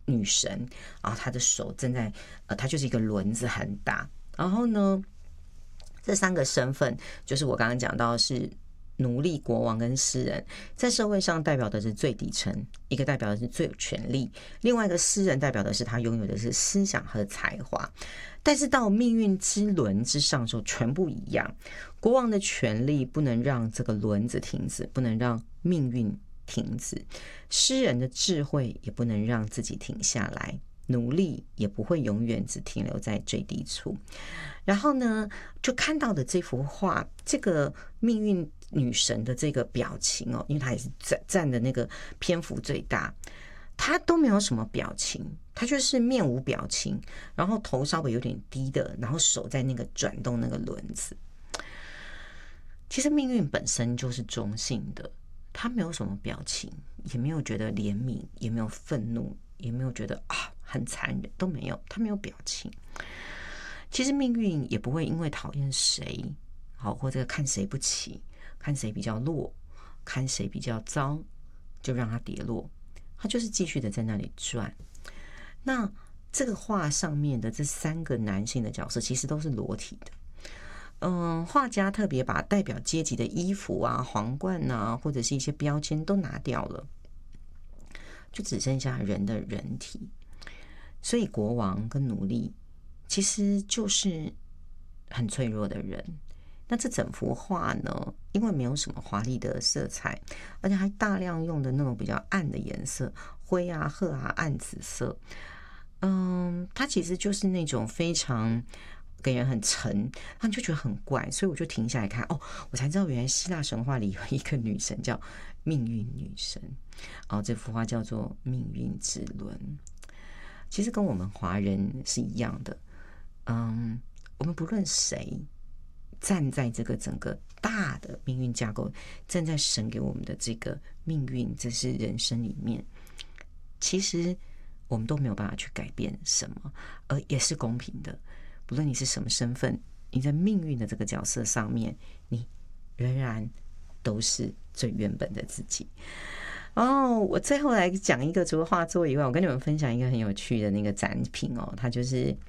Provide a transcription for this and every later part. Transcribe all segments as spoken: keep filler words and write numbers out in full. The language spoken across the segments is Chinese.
女神，然后她的手正在呃，她就是一个轮子很大，然后呢，这三个身份就是我刚刚讲到是奴隶、国王跟诗人，在社会上代表的是最底层，一个代表的是最有权力，另外一个诗人代表的是他拥有的是思想和才华。但是到命运之轮之上的时候，全部一样。国王的权力不能让这个轮子停止，不能让命运停止；诗人的智慧也不能让自己停下来。努力也不会永远只停留在最低处。然后呢，就看到的这幅画，这个命运女神的这个表情哦，因为她也是占占的那个篇幅最大，她都没有什么表情，她就是面无表情，然后头稍微有点低的，然后手在那个转动那个轮子。其实命运本身就是中性的，她没有什么表情，也没有觉得怜悯，也没有愤怒，也没有觉得啊很残忍，都没有，她没有表情。其实命运也不会因为讨厌谁，好，或者看谁不起，看谁比较弱，看谁比较糟，就让他跌落，他就是继续的在那里转。那这个画上面的这三个男性的角色其实都是裸体的。嗯，画家特别把代表阶级的衣服啊、皇冠啊，或者是一些标签都拿掉了，就只剩下人的人体。所以国王跟奴隶其实就是很脆弱的人。那这整幅画呢，因为没有什么华丽的色彩，而且还大量用的那种比较暗的颜色，灰啊、褐啊、暗紫色，嗯，它其实就是那种非常给人很沉，他就觉得很怪，所以我就停下来看，哦，我才知道原来希腊神话里有一个女神叫命运女神，哦，这幅画叫做《命运之轮》。其实跟我们华人是一样的，嗯，我们不论谁站在这个整个大的命运架构，站在神给我们的这个命运，这是人生里面，其实我们都没有办法去改变什么，而也是公平的。不论你是什么身份，你在命运的这个角色上面，你仍然都是最原本的自己。哦，我最后来讲一个，除了画作以外，我跟你们分享一个很有趣的那个展品哦，它就是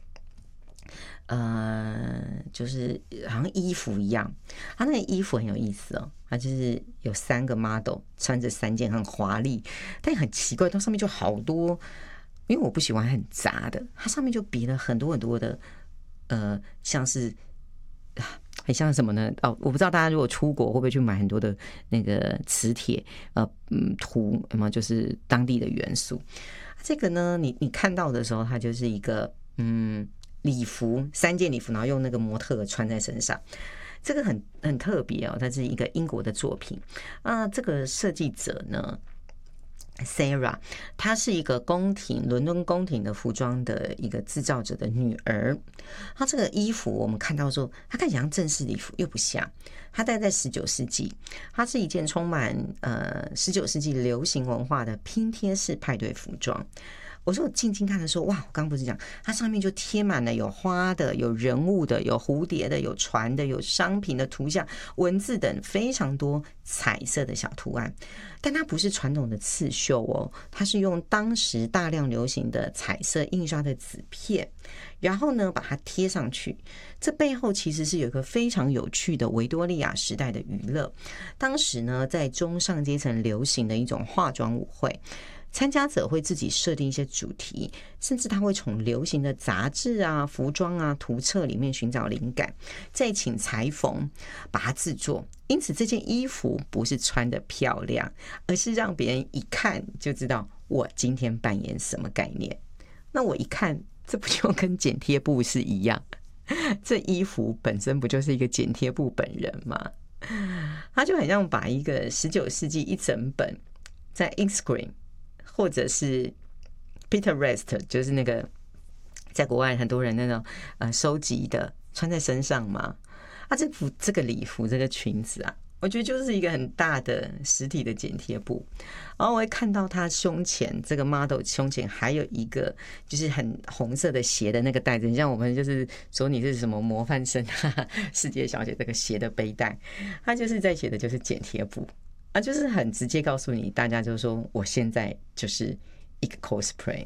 呃，就是好像衣服一样，它那个衣服很有意思哦，它就是有三个 model 穿着三件很华丽，但很奇怪，它上面就好多，因为我不喜欢很杂的，它上面就别了很多很多的，呃，像是。很像什么呢？哦，我不知道大家如果出国会不会去买很多的那个磁铁，呃，嗯，图什么就是当地的元素。这个呢，你你看到的时候，它就是一个嗯礼服，三件礼服，然后用那个模特穿在身上。这个很很特别哦，它是一个英国的作品啊。这个设计者呢，Sarah， 她是一个宫廷伦敦宫廷的服装的一个制造者的女儿。她这个衣服我们看到说，她看起来像正式礼服，又不像。她戴在十九世纪，它是一件充满呃十九世纪流行文化的拼贴式派对服装。我说我静静看的时候，哇！我刚刚不是讲，它上面就贴满了有花的、有人物的、有蝴蝶的、有船的、有商品的图像、文字等非常多彩色的小图案。但它不是传统的刺绣哦，它是用当时大量流行的彩色印刷的纸片，然后呢把它贴上去。这背后其实是有一个非常有趣的维多利亚时代的娱乐。当时呢，在中上阶层流行的一种化妆舞会。参加者会自己设定一些主题，甚至他会从流行的杂志啊、服装啊、图册里面寻找灵感，再请裁缝把它制作。因此，这件衣服不是穿得漂亮，而是让别人一看就知道我今天扮演什么概念。那我一看，这不就跟剪贴布是一样？这衣服本身不就是一个剪贴布本人吗？他就很像把一个十九世纪一整本在 Instagram。或者是 Pinterest， 就是那个在国外很多人那种呃收集的穿在身上嘛。啊，这幅这个礼服这个裙子啊，我觉得就是一个很大的实体的剪贴布。然后我会看到他胸前这个 model 胸前还有一个就是很红色的鞋的那个带子，像我们就是说你是什么模范生啊、世界小姐这个鞋的背带，他就是在写的就是剪贴布。啊，就是很直接告诉你，大家就是说，我现在就是一个 cosplay。